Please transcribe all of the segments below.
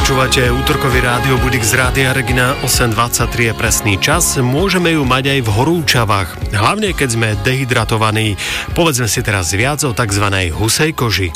Počúvate útorkový rádio Budík z Rádia Regina. 8:23 je presný čas. Môžeme ju mať aj v horúčavách, hlavne keď sme dehydratovaní. Povedzme si teraz viac o takzvanej husej koži.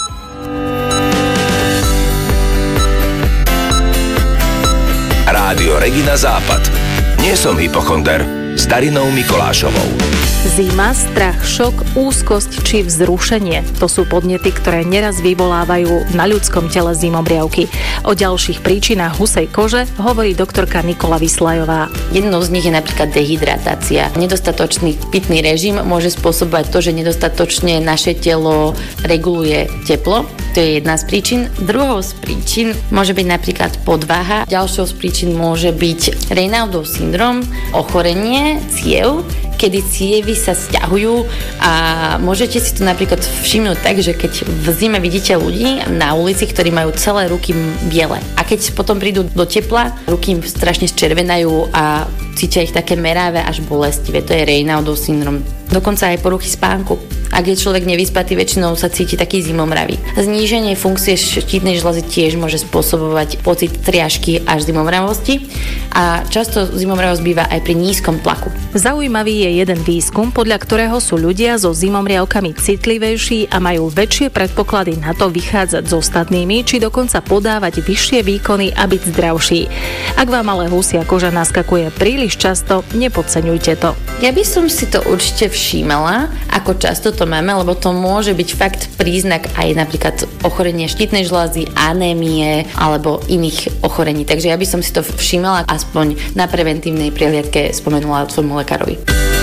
Rádio Regina Západ. Nie som hypochonder. S Darinou Mikolášovou. Zima, strach, šok, úzkosť či vzrušenie. To sú podnety, ktoré neraz vyvolávajú na ľudskom tele zimomriavky. O ďalších príčinách husej kože hovorí doktorka Nikola Vyslajová. Jednou z nich je napríklad dehydratácia. Nedostatočný pitný režim môže spôsobovať to, že nedostatočne naše telo reguluje teplo. To je jedna z príčin. Druhou z príčin môže byť napríklad podváha. Ďalšou z príčin môže byť Raynaudov syndrom, ochorenie ciev, kedy cievy sa sťahujú a môžete si to napríklad všimnúť tak, že keď v zime vidíte ľudí na ulici, ktorí majú celé ruky biele a keď potom prídu do tepla, ruky im strašne zčervenajú a cítia ich také meravé až bolestivé. To je Raynaudov syndrom. Dokonca aj poruchy spánku. Ak je človek nevyspatý, väčšinou sa cíti taký zimomravý. Zníženie funkcie štítnej žľazy tiež môže spôsobovať pocit triažky až zimomravosti a často zimomravosť býva aj pri nízkom tlaku. Zaujímavý je jeden výskum, podľa ktorého sú ľudia so zimomriavkami citlivejší a majú väčšie predpoklady na to vychádzať s ostatnými, či dokonca podávať vyššie výkony a byť zdravší. Ak vám ale husia koža naskakuje príliš často, nepodceňujte to. Ja by som si to určite všímala, ako často to máme, lebo to môže byť fakt príznak aj napríklad ochorenie štítnej žľazy, anémie alebo iných ochorení. Takže ja by som si to všímala, aspoň na preventívnej prehliadke spomenula svojmu lekárovi.